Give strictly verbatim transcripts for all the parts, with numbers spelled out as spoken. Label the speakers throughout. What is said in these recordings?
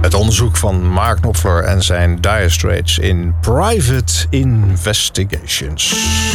Speaker 1: Het onderzoek van Mark Knopfler en zijn Dire Straits in Private Investigations.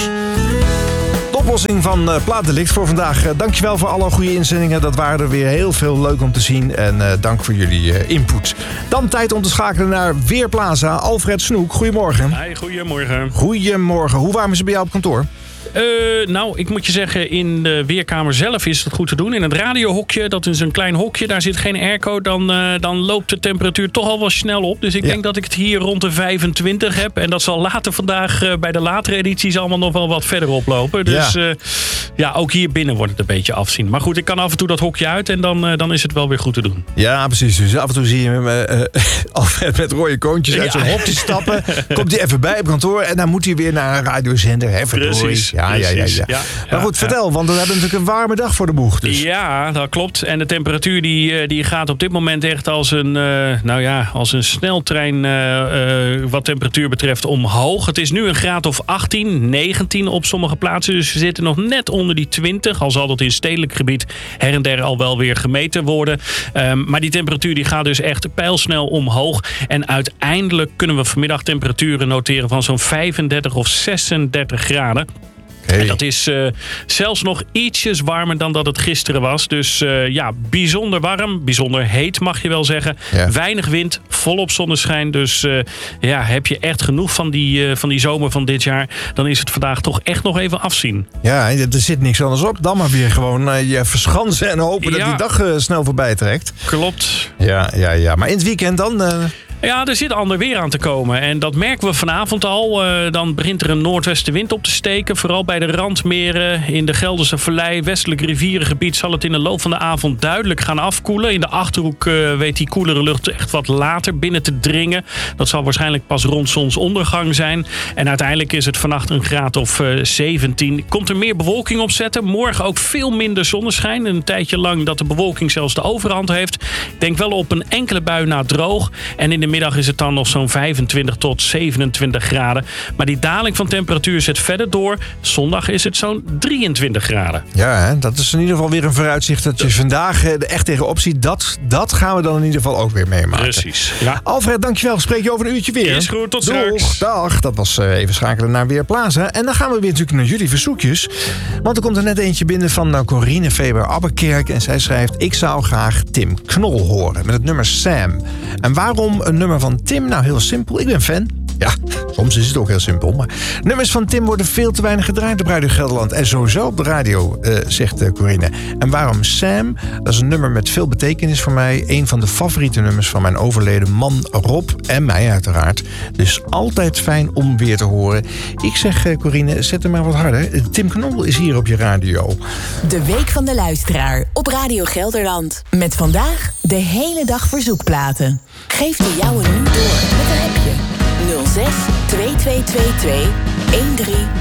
Speaker 1: De oplossing van uh, Plaatdelict voor vandaag. Uh, dankjewel voor alle goede inzendingen. Dat waren er weer heel veel leuk om te zien. En uh, dank voor jullie uh, input. Dan tijd om te schakelen naar Weerplaza. Alfred Snoek, goedemorgen.
Speaker 2: Hi, goedemorgen.
Speaker 1: Goedemorgen. Hoe warm is het bij jou op kantoor?
Speaker 2: Uh, nou, ik moet je zeggen, in de weerkamer zelf is het goed te doen. In het radiohokje, dat is een klein hokje, daar zit geen airco. Dan, uh, dan loopt de temperatuur toch al wel snel op. Dus ik ja. denk dat ik het hier rond de vijfentwintig heb. En dat zal later vandaag uh, bij de latere edities allemaal nog wel wat verder oplopen. Dus ja, uh, ja ook hier binnen wordt het een beetje afzien. Maar goed, ik kan af en toe dat hokje uit en dan, uh, dan is het wel weer goed te doen.
Speaker 1: Ja, precies. Dus af en toe zie je hem uh, Alfred met rode koontjes uit ja. zijn hokje stappen. Komt hij even bij op kantoor en dan moet hij weer naar een radiozender. Hè,
Speaker 2: Precies.
Speaker 1: Ja, ja, ja, ja. ja. Maar goed, ja, vertel, want we hebben natuurlijk een warme dag voor de boeg. Dus.
Speaker 2: Ja, dat klopt. En de temperatuur die, die gaat op dit moment echt als een, uh, nou ja, als een sneltrein uh, uh, wat temperatuur betreft omhoog. Het is nu een graad of achttien, negentien op sommige plaatsen. Dus we zitten nog net onder die twintig. Al zal dat in stedelijk gebied her en der al wel weer gemeten worden. Um, maar die temperatuur die gaat dus echt pijlsnel omhoog. En uiteindelijk kunnen we vanmiddag temperaturen noteren van zo'n vijfendertig of zesendertig graden.
Speaker 1: Hey.
Speaker 2: En dat is uh, zelfs nog ietsjes warmer dan dat het gisteren was. Dus uh, ja, bijzonder warm, bijzonder heet mag je wel zeggen. Ja. Weinig wind, volop zonneschijn. Dus uh, ja, heb je echt genoeg van die, uh, van die zomer van dit jaar, dan is het vandaag toch echt nog even afzien.
Speaker 1: Ja, er zit niks anders op. Dan maar weer gewoon uh, je verschansen en hopen ja. dat die dag uh, snel voorbij trekt.
Speaker 2: Klopt.
Speaker 1: Ja, ja, ja. Maar in het weekend dan... Uh...
Speaker 2: Ja, er zit ander weer aan te komen. En dat merken we vanavond al. Uh, dan begint er een noordwestenwind op te steken. Vooral bij de randmeren in de Gelderse Vallei. Westelijk rivierengebied zal het in de loop van de avond duidelijk gaan afkoelen. In de Achterhoek uh, weet die koelere lucht echt wat later binnen te dringen. Dat zal waarschijnlijk pas rond zonsondergang zijn. En uiteindelijk is het vannacht een graad of uh, zeventien. Komt er meer bewolking op zetten. Morgen ook veel minder zonneschijn. Een tijdje lang dat de bewolking zelfs de overhand heeft. Ik denk wel op een enkele bui na droog. En in de middag is het dan nog zo'n vijfentwintig tot zevenentwintig graden. Maar die daling van temperatuur zet verder door. Zondag is het zo'n drieëntwintig graden.
Speaker 1: Ja, hè? Dat is in ieder geval weer een vooruitzicht dat je vandaag er echt tegenop ziet. Dat, dat gaan we dan in ieder geval ook weer meemaken.
Speaker 2: Precies. Ja.
Speaker 1: Alfred, dankjewel. Spreek je over een uurtje weer.
Speaker 2: Is goed, tot
Speaker 1: Doeg,
Speaker 2: straks.
Speaker 1: Dag. Dat was uh, even schakelen naar Weerplaza. En dan gaan we weer natuurlijk naar jullie verzoekjes. Want er komt er net eentje binnen van uh, Corine Veber-Abbekerk. En zij schrijft: ik zou graag Tim Knol horen met het nummer Sam. En waarom een nummer van Tim? Nou, heel simpel. Ik ben fan. Ja, soms is het ook heel simpel. Maar nummers van Tim worden veel te weinig gedraaid op Radio Gelderland. En sowieso op de radio, uh, zegt uh, Corine. En waarom Sam? Dat is een nummer met veel betekenis voor mij. Een van de favoriete nummers van mijn overleden man Rob. En mij uiteraard. Dus altijd fijn om weer te horen. Ik zeg, uh, Corine, zet hem maar wat harder. Tim Knol is hier op je radio.
Speaker 3: De Week van de Luisteraar op Radio Gelderland. Met vandaag de hele dag verzoekplaten. Geef de jouwe nu door met een appje. nul zes twee twee twee twee een drie